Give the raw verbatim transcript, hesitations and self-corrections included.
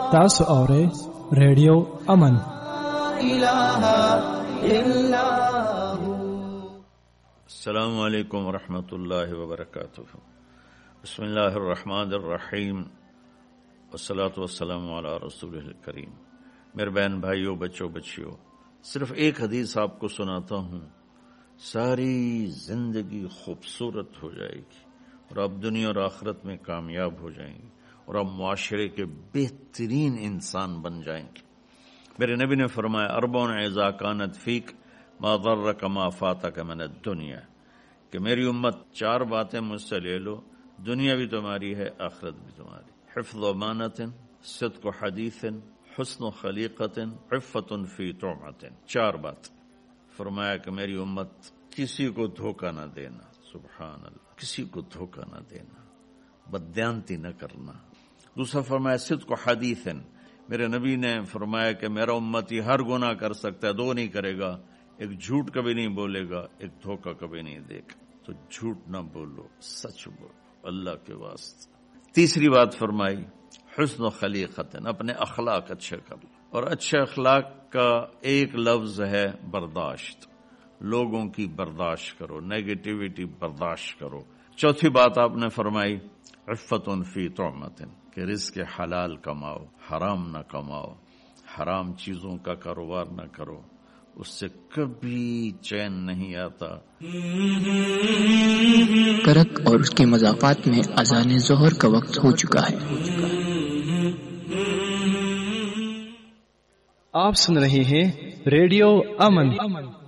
تاسو اورئ ریډیو امن. السلام علیکم ورحمۃ اللہ وبرکاتہ. بسم اللہ الرحمن الرحیم والصلاۃ والسلام علی رسول الکریم. میرے بہن بھائیوں، بچوں بچیوں، صرف ایک حدیث آپ کو سناتا ہوں، ساری زندگی خوبصورت ہو جائے گی اور آپ دنیا اور آخرت میں کامیاب ہو جائیں گے اور آپ معاشرے کے بہترین انسان بن جائیں گے. میرے نبی نے فرمایا، اربعون اذا کانت فیک ما ضرک ما فاتک من الدنیا، کہ میری امت چار باتیں مجھ سے لے لو، دنیا بھی تمہاری ہے، آخرت بھی تمہاری. حفظ امانت، صدق حدیث، حسن خلیقت، عفت فی طعمت. چار بات فرمایا کہ میری امت کسی کو دھوکہ نہ دینا، سبحان اللہ، کسی کو دھوکہ نہ دینا، بددیانتی نہ کرنا. دوسرا فرمایا صدق حدیث، میرے نبی نے فرمایا کہ میرا امتی ہر گناہ کر سکتا ہے، دو نہیں کرے گا، ایک جھوٹ کبھی نہیں بولے گا، ایک دھوکہ کبھی نہیں دے گا. تو جھوٹ نہ بولو، سچ بولو اللہ کے واسطے. تیسری بات فرمائی حسن خلیقت، اپنے اخلاق اچھے کر لو، اور اچھے اخلاق کا ایک لفظ ہے برداشت. لوگوں کی برداشت کرو، نیگیٹیوٹی برداشت کرو. چوتھی بات آپ نے فرمائی عفت فی طعمت، کہ رزق حلال کماؤ، حرام نہ کماؤ، حرام چیزوں کا کاروبار نہ کرو، اس سے کبھی چین نہیں آتا. کرک اور اس کے مضافات میں اذان ظہر کا وقت ہو چکا ہے. آپ سن رہے ہیں ریڈیو امن